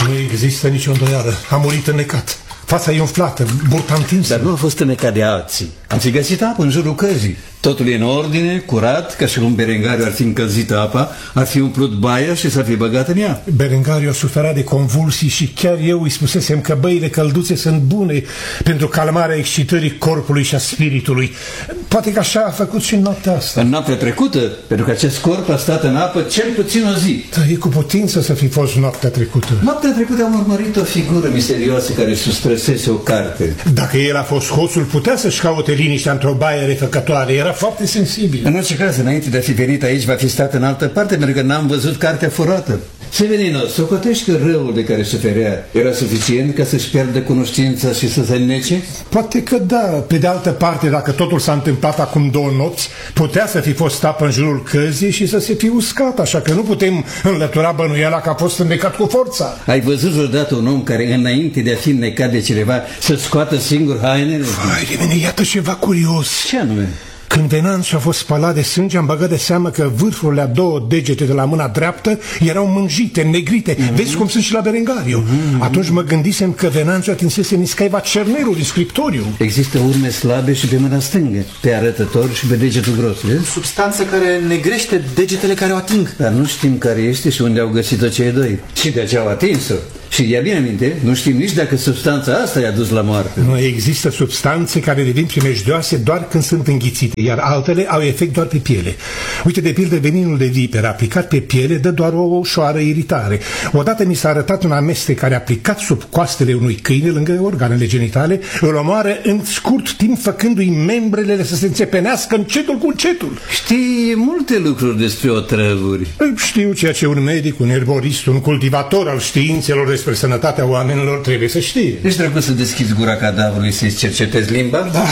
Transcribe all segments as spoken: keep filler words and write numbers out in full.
Nu există nicio îndoială. A murit înnecat. Fața e umflată, burta întinsă. Dar nu a fost înnecat de alții. Am fi găsit apă în jurul căzii. Totul e în ordine, curat, ca și cum Berengariu ar fi încălzit apa, ar fi umplut baia și s-ar fi băgat în ea. Berengariu a suferat de convulsii și chiar eu îi spusesem că băile călduțe sunt bune pentru calmarea excitării corpului și a spiritului. Poate că așa a făcut și în noaptea asta. În noaptea trecută, pentru că acest corp a stat în apă cel puțin o zi. Da, e cu putință să fi fost noaptea trecută. Noaptea trecută am urmărit o figură misterioasă care sustrăsese o carte. Dacă el a fost hoțul, putea să-și caute liniștea într-o baie refăcătoare. Era foarte sensibil. În orice caz, înainte de a fi venit aici, va fi stat în altă parte, pentru că n-am văzut cartea furată. Severino, socotești că răul de care suferea era suficient ca să-și pierdă cunoștința și să se înnece? Poate că da. Pe de altă parte, dacă totul s-a întâmplat acum două nopți, putea să fi fost apă în jurul căzii și să se fi uscat, așa că nu putem înlătura bănuiala că a fost înnecat cu forța. Ai văzut vreodată un om care, înainte de a fi înnecat de cineva, să scoată singur hainele? Hai de mine, iată ceva curios. Ce anume? Când Venanțiu a fost spălat de sânge, am băgat de seamă că vârfurile a două degete de la mâna dreaptă erau mânjite, negrite. Mm-hmm. Vezi cum sunt și la Berengariu. Mm-hmm. Atunci mă gândisem că Venanțiu atinsese niscaiva cernerul din scriptoriu. Există urme slabe și pe mâna stângă, pe arătător și pe degetul gros, vezi? Substanță care negrește degetele care o ating. Dar nu știm care este și unde au găsit-o cei doi. Și de ce au atins-o. Și ia bine aminte, nu știm nici dacă substanța asta i-a dus la moarte. Nu există substanțe care devin primejdioase doar când sunt înghițite, iar altele au efect doar pe piele. Uite, de pildă, veninul de viperă aplicat pe piele dă doar o ușoară iritare. Odată mi s-a arătat un amestec care aplicat sub coastele unui câine lângă organele genitale îl omoară în scurt timp, făcându-i membrele să se înțepenească încetul cu încetul. Știi multe lucruri despre otrăvuri. Știu ceea ce un medic, un herborist, un cultivator al științelor despre sănătatea oamenilor trebuie să știe. Ești drăguț să deschizi gura cadavrului să-i cercetezi limba? Da.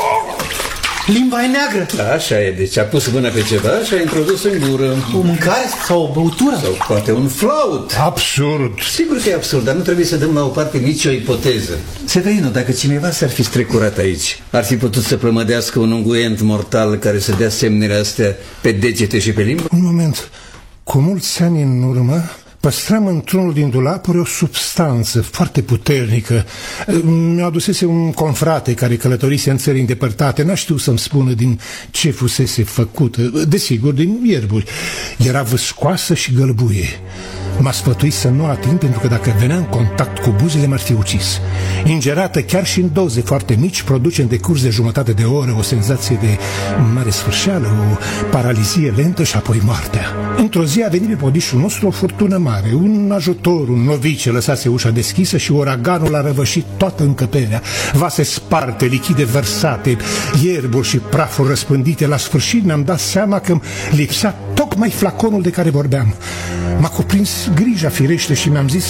Limba e neagră. Da, așa e, deci a pus mâna pe ceva și a introdus în gură. O mâncare sau o băutură? Sau poate un flaut. Absurd. Sigur că e absurd, dar nu trebuie să dăm la o parte nicio ipoteză. Severino, dacă cineva s-ar fi strecurat aici, ar fi putut să plămădească un unguent mortal care să dea semnele astea pe degete și pe limbă? Un moment. Cu mulți ani în urmă păstram într-unul din dulapuri o substanță foarte puternică. Mi-a adusese un confrate care călătorise în țări îndepărtate. N-a știut să-mi spună din ce fusese făcută. Desigur, din ierburi. Era vâscoasă și gălbuie. M-a sfătuit să nu ating, pentru că dacă venea în contact cu buzele m-ar fi ucis. Ingerată chiar și în doze foarte mici, produce în decurs de jumătate de oră o senzație de mare sfârșeală, o paralizie lentă și apoi moartea. Într-o zi a venit pe podișul nostru o furtună mare. Un ajutor, un novice lăsase ușa deschisă și uraganul a răvășit toată încăperea. Vase sparte, lichide vărsate, ierburi și prafuri răspândite. La sfârșit ne-am dat seama că lipsea tocmai flaconul de care vorbeam. M-a cuprins grija firește și mi-am zis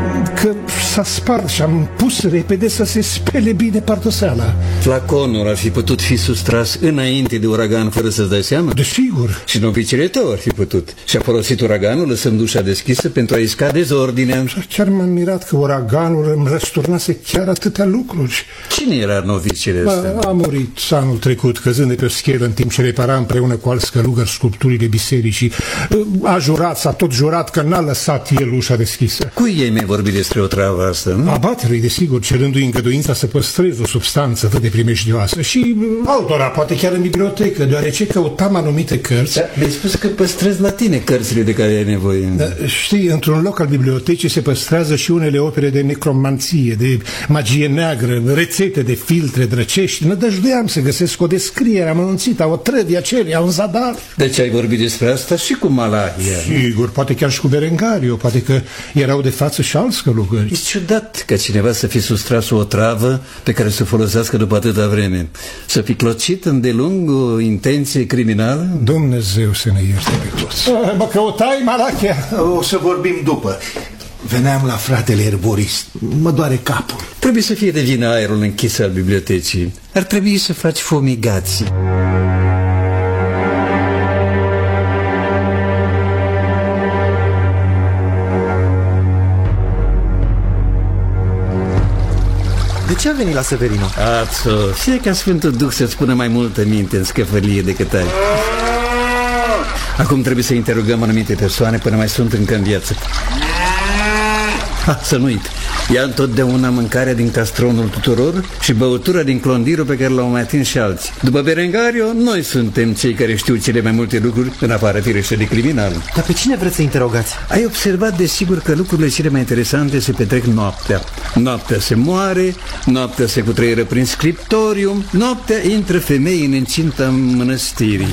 că s-a spart și am pus repede să se spele bine partoseala. Flaconul ar fi putut fi sustras înainte de uragan fără să-ți dai seama? Desigur. Și novicele tău ar fi putut. Și a folosit uraganul lăsând ușa deschisă pentru a isca dezordinea. Chiar m-am mirat că uraganul îmi răsturnase chiar atâtea lucruri. Cine era novicele ăsta? A murit anul trecut, căzând de pe o schelă în timp ce repara împreună cu alți călugări sculpturile bisericii. A jurat, s-a tot jurat că n-a lăsat el ușa deschisă. Cui ei mi-ai vorbit despre o travă asta, nu? Abaterului, desigur, cerându-i îngăduința să păstreze o substanță atât de primejdioasă. Și altora, poate chiar în bibliotecă, deoarece căutam anumite cărți. Da, mi-ai spus că păstrezi la tine cărțile de care ai nevoie. Da, știi, într-un loc al bibliotecii se păstrează și unele opere de necromanție, de magie neagră, rețete de filtre drăcești. Nădăjduiam să găsesc o descriere amănunțită a otrăvii acelea, un zadar. Deci ai vorbit despre asta și cu Malahia. Sigur, poate chiar și cu Berengariu, poate că erau de față și alți călugări. E ciudat ca cineva să fi sustras o travă pe care să o folosească după atâta vreme. Să fi clocit îndelung o intenție criminală? Dumnezeu să ne ierte pe toți. Mă căutai, Malahia? O să vorbim după. Veneam la fratele erborist. Mă doare capul. Trebuie să fie de vină aerul închis al bibliotecii. Ar trebui să faci fumigații. De ce a venit la Severino? Ațo, fie ca Sfântul Duh să-ți pună mai multă minte în scăfălie decât ai. Acum trebuie să interogăm anumite persoane până mai sunt încă în viață. Ha, să nu uit, ia întotdeauna mâncarea din castronul tuturor și băutura din clondirul pe care l-au mai atins și alții. După Berengario, noi suntem cei care știu cele mai multe lucruri, în afară firește de criminal. Dar pe cine vreți să interogați? Ai observat desigur că lucrurile cele mai interesante se petrec noaptea. Noaptea se moare, noaptea se cutreieră prin scriptorium, noaptea intră femei în incinta mănăstirii.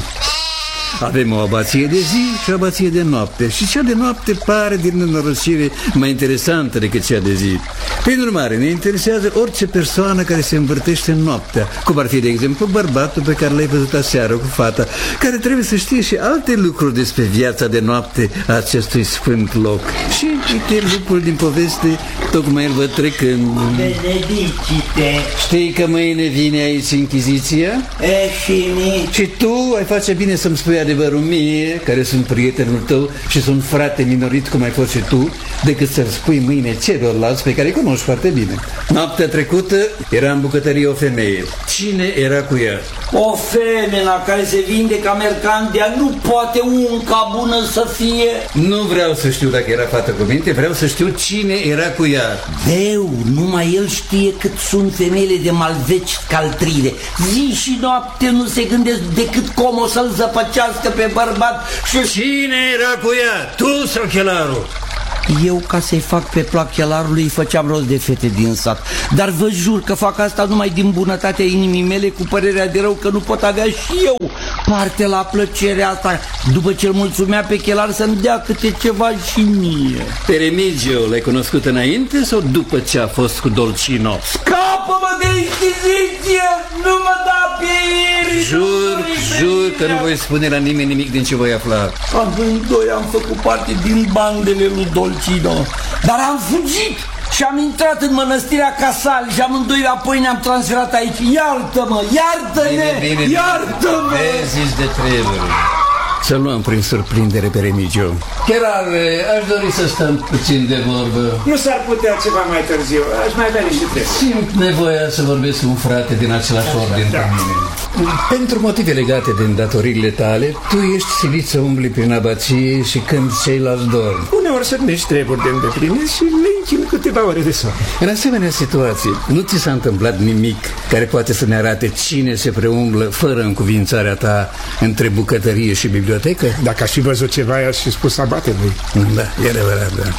Avem o abație de zi și o abație de noapte. Și cea de noapte pare din nenorocire mai interesantă decât cea de zi. Prin urmare, ne interesează orice persoană care se învârtește în noaptea, cum ar fi, de exemplu, bărbatul pe care l-ai văzut aseară cu fata, care trebuie să știe și alte lucruri despre viața de noapte a acestui sfânt loc. Și uite lucruri din poveste, tocmai îl văd trecând. Benedicite. Știi că mâine vine aici Inchiziția? E, și mi? Și tu ai face bine să-mi spui adevărul mie, care sunt prietenul tău și sunt frate minorit cum ai fost și tu, decât să-l spui mâine celorlalți pe care îi cunoști foarte bine. Noaptea trecută era în bucătărie o femeie. Cine era cu ea? O femena care se vinde ca mercandia, nu poate unca bună să fie. Nu vreau să știu dacă era fată cu minte, vreau să știu cine era cu ea. Deu, numai el știe cât sunt femeile de malveci scaltrire. Zi și noapte nu se gândesc decât cum o să-l zăpăcească pe bărbat. Și cine era cu ea? Tu sau chelarul? Eu, ca să-i fac pe plac chelarului, îi făceam rost de fete din sat. Dar vă jur că fac asta numai din bunătatea inimii mele, cu părerea de rău că nu pot avea și eu parte la plăcerea asta, după ce îl mulțumea pe chelar să-mi dea câte ceva și mie. Pe Remigio l-ai cunoscut înainte sau după ce a fost cu Dolcino? Scapă-mă de Inchiziție! Nu mă da pe ieri! Jur, jur că nu voi spune la nimeni nimic din ce voi afla. Amândoi am făcut parte din bandele lui Dolcino, dar am fugit și am intrat în mănăstirea Casali și amândoi apoi ne-am transferat aici. Iartă-mă, iartă-ne, iartă-mă! Vezi de treburi. Să luăm prin surprindere pe Remigio. Cherar, aș dori să stăm puțin de vorbă. Nu s-ar putea ceva mai târziu, aș mai avea niște treburi. Simt nevoia să vorbesc cu un frate din același ordin ca mine. Pentru motive legate de îndatoririle tale, tu ești silit să umbli prin abație și când ceilalți dorm. Uneori să niște treburi de îndeplinit și le închin câteva ore de somn. În asemenea situații, nu ți s-a întâmplat nimic care poate să ne arate cine se preumblă fără încuvințarea ta între bucătărie și bibliotecă? Dacă aș fi văzut ceva, i-aș fi spus abatelui. Da, e adevărat, da.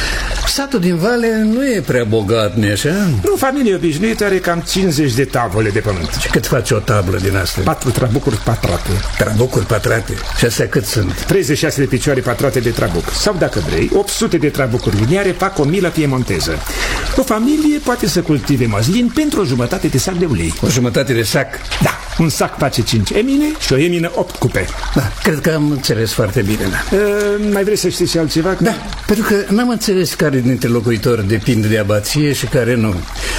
Satul din Vale nu e prea bogat, nu-i așa? Nu, familie obișnuită are cam cincizeci de tavole de pământ. Și cât face o tablă din astea? Patru trabucuri patrate. Trabucuri patrate? Și astea cât sunt? treizeci și șase de picioare patrate de trabuc. Sau, dacă vrei, opt sute de trabucuri liniare fac o milă piemonteză. O familie poate să cultive măslin pentru o jumătate de sac de ulei. O jumătate de sac? Da, un sac face cinci emine și o emină opt cupe. Da, cred că am înțeles foarte bine, da. Uh, mai vrei să știi și altceva? Da, pentru că n-am înțeles care dintre locuitori depind de abație și care nu.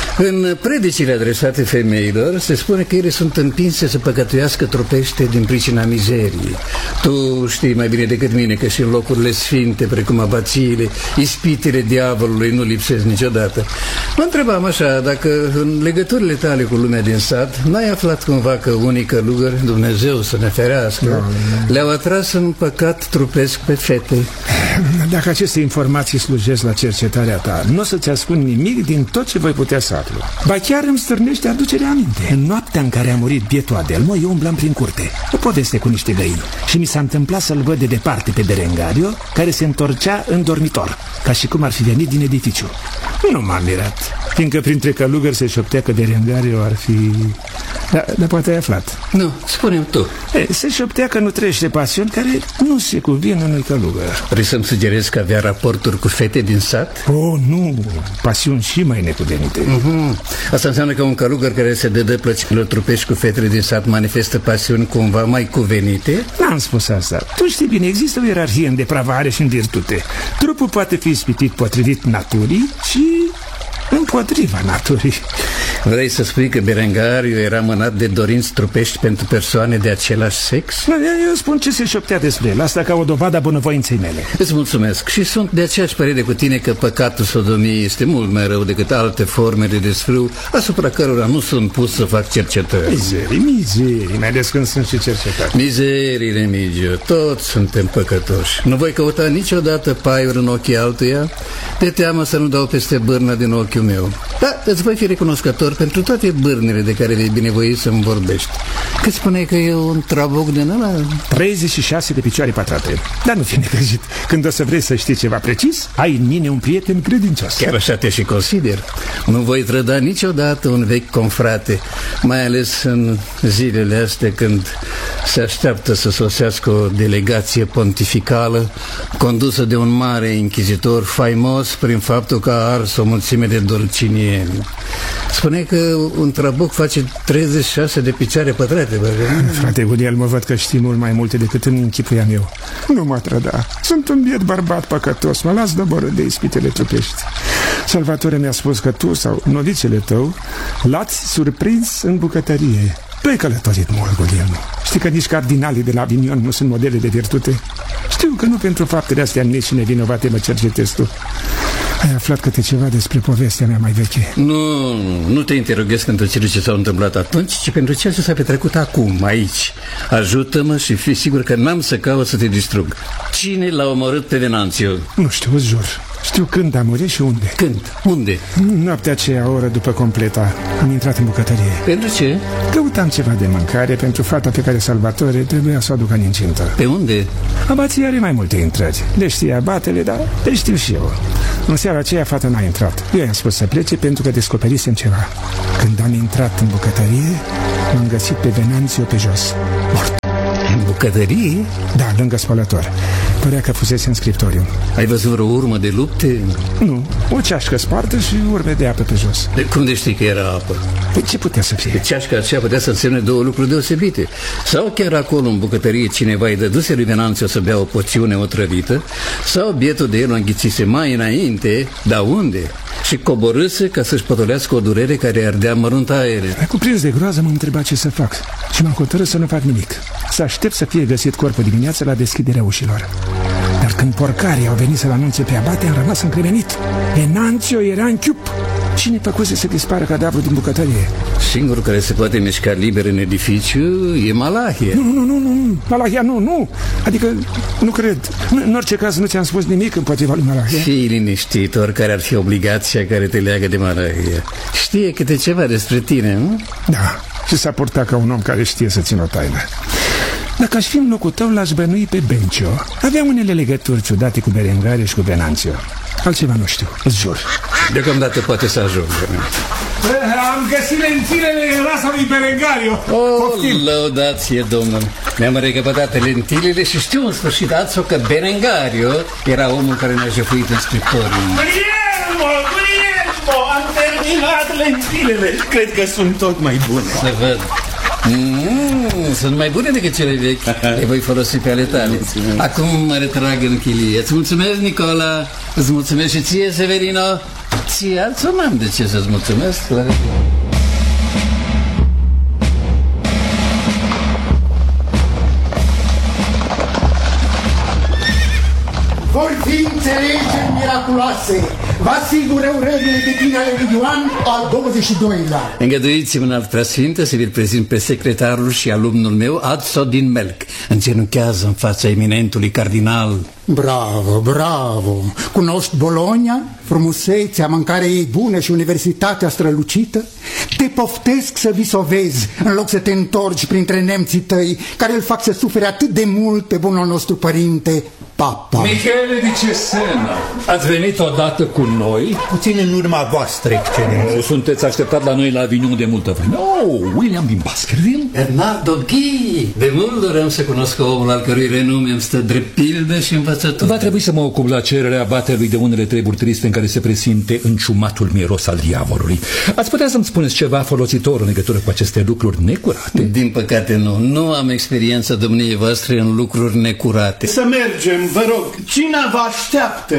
În predicile adresate femeilor se spune că ele sunt împinse să păcătuiască trupește din pricina mizerii. Tu știi mai bine decât mine că și în locurile sfinte, precum abațiile, ispitele diavolului nu lipsesc niciodată. Mă întrebam așa, dacă în legăturile tale cu lumea din sat n-ai aflat cumva că unii călugări, Dumnezeu să ne ferească, no, no. le-au atras în păcat trupesc pe fete? Dacă aceste informații slujesc la cercetarea ta, nu o să-ți ascund nimic din tot ce voi putea să aflu. Ba chiar îmi stârnește aducerea aminte. În noaptea în care a murit bietul Adelmo, eu umblam prin curte, o poveste cu niște găini, și mi s-a întâmplat să-l văd de departe pe Berengario, care se întorcea în dormitor, ca și cum ar fi venit din edificiu. Nu m-am mirat, fiindcă printre călugări se șoptea că Berengario ar fi... Da, dar poate ai aflat. Nu, spune-mi tu. E, se șoptea că nu trăiește pasiuni care nu se cuvin unui călugăr. Vrei să-mi sugerezi că avea raporturi cu fete din sat? Oh, nu, pasiuni și mai necuvenite. uh-huh. Asta înseamnă că un călugăr care se dă de plăcilor trupești cu fetele din sat manifestă pasiuni cumva mai cuvenite? N-am spus asta. Tu știi bine, există o ierarhie în depravare și în virtute. Trupul poate fi ispitit potrivit naturii și împotriva naturii. Vrei să spui că Berengario era mânat de dorinți trupești pentru persoane de același sex? Nu, eu spun ce se șoptea despre el, asta ca o dovadă a bunăvoinței mele. Îți mulțumesc și sunt de aceeași părere cu tine că păcatul sodomiei este mult mai rău decât alte forme de desfrâu asupra cărora nu sunt pus să fac cercetări. Mizerii, mizerii, mai ales când sunt și cercetări. Mizerii, Remigio, toți suntem păcătoși. Nu voi căuta niciodată paiuri în ochii altuia, Te teamă să nu dau peste bârna din ochiul meu. Da, îți voi fi recunoscător pentru toate bârnele de care vei binevoit să-mi vorbești. Cât spuneai că e un trabuc din ăla? treizeci și șase de picioare pătrate. Dar nu fi necăjit. Când o să vrei să știi ceva precis, ai în mine un prieten credincios. Chiar așa te și consider. Nu voi trăda niciodată un vechi confrate, mai ales în zilele astea când se așteaptă să sosească o delegație pontificală condusă de un mare închizitor faimos prin faptul că a ars o mulțime de dulcinieni. Spune că un trabuc face treizeci și șase de picioare pătrate, bă. Frate Guliel, mă văd că știi mult mai multe decât îmi închipuiam eu. Nu mă trăda. Sunt un biet bărbat păcătos. Mă las doborât de ispitele trupești. Salvatore mi-a spus că tu sau nodicele tău l-ați surprins în bucătărie. Tu ai călătorit mult, Guliel. Știi că nici cardinalii de la Avignon nu sunt modele de virtute? Știu că nu pentru faptele astea nici nevinovate mă cercetezi tu. Ai aflat câte ceva despre povestea mea mai veche. Nu, nu te interoghez pentru cele ce s-au întâmplat atunci, ci pentru ceea ce s-a petrecut acum, aici. Ajută-mă și fii sigur că n-am să caut să te distrug. Cine l-a omorât pe Venanțiu? Nu știu, îți jur. Știu când a murit și unde. Când? Unde? Noaptea aceea, o oră după completa, am intrat în bucătărie. Pentru ce? Căutam ceva de mâncare pentru fata pe care Salvatore trebuia să o aducă în incintă. Pe unde? Abația are mai multe intrări. Le știa abatele, dar le știu și eu. În seara aceea fata n-a intrat. Eu i-am spus să plece pentru că descoperisem ceva. Când am intrat în bucătărie, m-am găsit pe Venanțiu pe jos, mort. În bucătărie? Da, lângă spălător. Părea că fusese în scriptoriu. Ai văzut vreo urmă de lupte? Nu, o ceașcă spartă și urme de apă pe jos. De cum de știi că era apă? Păi ce putea să fie? Pe ceașca aceea putea să însemne două lucruri deosebite. Sau chiar acolo în bucătărie cineva îi dăduse lui Venanțiu să bea o poțiune otrăvită, sau bietul de el o înghițise mai înainte, dar unde? Și coborâse ca să-și pătolească o durere care ardea măruntaiere. Cuprins de groază m-am întrebat ce să fac și m-am hotărât să nu fac nimic. Să aștept să fie găsit corpul dimineața la deschiderea ușilor. Dar când porcarii au venit să-l anunțe pe abate, am rămas încremenit. Venanțiu era în chiup. Cine făcuse să dispară cadavrul din bucătărie? Singurul care se poate mișca liber în edificiu e Malahie. Nu, nu, nu, nu, Malahia nu, nu. Adică nu cred. În orice caz nu ți-am spus nimic împotriva lui Malahia. Fii liniștit, oricare ar fi obligația care te leagă de Malahie. Știe câte ceva despre tine, nu? Da, și s-a purtat ca un om care știe să țină o taină. Dacă aș fi în locul tău, l-aș bănui pe Bencio. Avea unele legături ciudate cu Berengario și cu Venanțiu. Altceva nu știu, îți jur. Deocamdată poate să ajungă. Am găsit lentilele în rasa lui Berengario. O, lăudație, domnul. Mi-am recăpătat lentilele și știu în sfârșit ați-o că Berengario era omul care ne-a jefuit în scriptoriu. Guglielmo, Guglielmo, am terminat lentilele. Cred că sunt tot mai bune. Să văd. Mm, sunt mai bune decât cele vechi. Le voi folosi pe ale tale. Acum mă retrag în chilie. Îți mulțumesc, Nicola. Îți mulțumesc și ție, Severino. Ție alții n-am de ce să-ți mulțumesc. La vor fi înțelegeri miraculoase. Vă asigur urările de bine ale lui Ioan al douăzeci și doilea. Îngăduiți-mi în alt preasfinte să vi-l prezint pe secretarul și alumnul meu, Adso din Melc. Îngenunchează în fața eminentului cardinal. Bravo, bravo. Cunoști Bologna, frumusețea, mâncarea ei bună și universitatea strălucită? Te poftesc să vii să o vezi, în loc să te întorci printre nemții tăi, care îl fac să sufere atât de mult pe bunul nostru părinte, Papa. Michele di Cesena, ați venit odată cu noi? Puțin în urma voastră, excelență. Sunteți așteptat la noi la Avignon de multă vreme. Oh, William din Baskerville? Bernardo Ghi. De mult doream să cunosc omul al cărui renume îmi stă drept pildă și învățătură. Va trebui să mă ocup la cererea abatelui de unele treburi triste în care se presimte înciumatul miros al diavolului. Ați putea să-mi spuneți ceva folositor în legătură cu aceste lucruri necurate? Din păcate nu. Nu am experiența domniei voastre în lucruri necurate. Să mergem, vă rog. Cine vă așteaptă?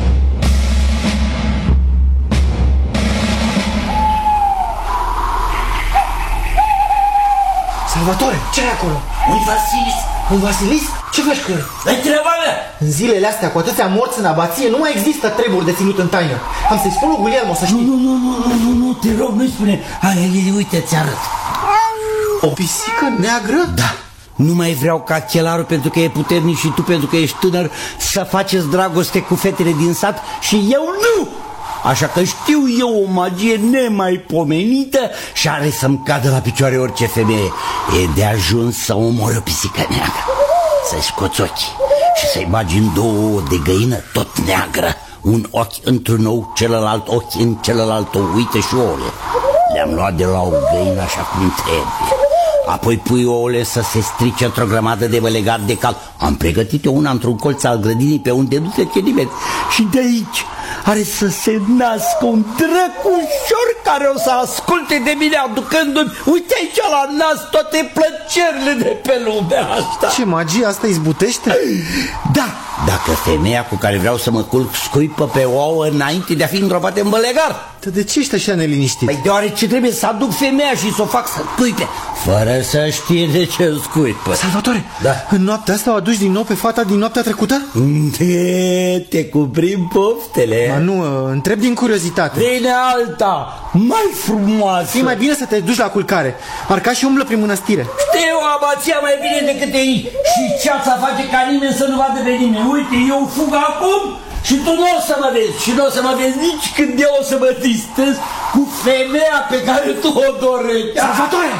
Salvatore, ce-i acolo? Un Vasilis. Un Vasilis? Ce faci cu el? Ai treaba mea. În zilele astea, cu atâția morți în abație, nu mai există treburi de ținut în taină. Am să-i spun lui Guglielmo să știi. Nu, nu, nu, nu, nu, nu, te rog, nu-i spune. Hai, uite, ți arăt. O pisică neagră? Da, Nu mai vreau ca chelarul, pentru că e puternic, și tu, pentru că ești tânăr, să faceți dragoste cu fetele din sat și eu nu! Așa că știu eu o magie nemaipomenită și are să-mi cadă la picioare orice femeie. E de ajuns să omoră pisica neagră, să-i scoți ochii și să-i bagi în două ouă de găină tot neagră, un ochi într-un ou, celălalt ochi în celălalt ou. Uite și ouăle, le-am luat de la o găină așa cum trebuie. Apoi pui ouăle să se strice într-o grămadă de bălegar de cal. Am pregătit eu una într-un colț al grădinii pe unde nu trece nimeni. Și de aici are să se nască un drăcușor care o să asculte de mine, aducându-mi, uite aici la nas, toate plăcerile de pe lumea asta. Ce magie asta izbutește? Da, dacă femeia cu care vreau să mă culc scuipă pe ouă înainte de a fi îngropată în bălegar. De ce ești așa neliniștit? Păi deoarece trebuie să aduc femeia și să o fac să scuipe, fără să știe de ce scuipă. Salvatore, da. În noaptea asta o aduci din nou pe fata din noaptea trecută? De, te cuprind poftele. Ma nu, întreb din curiozitate. Vine alta, mai frumoasă. E mai bine să te duci la culcare. Parcă și umblă prin mănăstire. Știu abația mai bine decât ei. Și ceața face ca nimeni să nu vadă pe nimeni. Uite, eu fug acum și tu nu o să mă vezi. Și nu o să mă vezi nici când eu o să mă distrez cu femeia pe care tu o dorești. Salvatore!